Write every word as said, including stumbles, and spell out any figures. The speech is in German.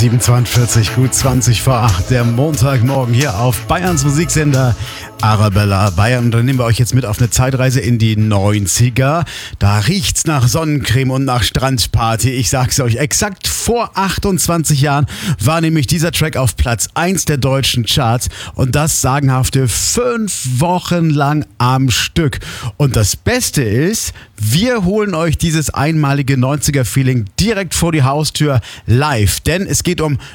siebenundzwanzig, gut zwanzig vor acht, der Montagmorgen hier auf Bayerns Musiksender Arabella Bayern. Und dann nehmen wir euch jetzt mit auf eine Zeitreise in die neunziger. Da riecht's nach Sonnencreme und nach Strandparty. Ich sag's euch, exakt vor achtundzwanzig Jahren war nämlich dieser Track auf Platz eins der deutschen Charts und das sagenhafte fünf Wochen lang am Stück. Und das Beste ist, wir holen euch dieses einmalige neunziger-Feeling direkt vor die Haustür live, denn es geht um